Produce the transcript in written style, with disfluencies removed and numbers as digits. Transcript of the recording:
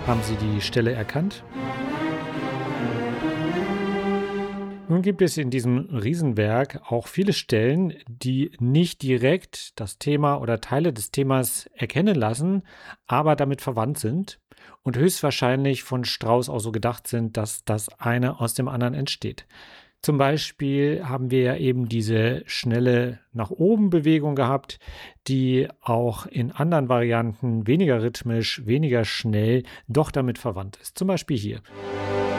Haben Sie die Stelle erkannt? Nun gibt es in diesem Riesenwerk auch viele Stellen, die nicht direkt das Thema oder Teile des Themas erkennen lassen, aber damit verwandt sind und höchstwahrscheinlich von Strauss auch so gedacht sind, dass das eine aus dem anderen entsteht. Zum Beispiel haben wir ja eben diese schnelle nach oben Bewegung gehabt, die auch in anderen Varianten weniger rhythmisch, weniger schnell, doch damit verwandt ist. Zum Beispiel hier.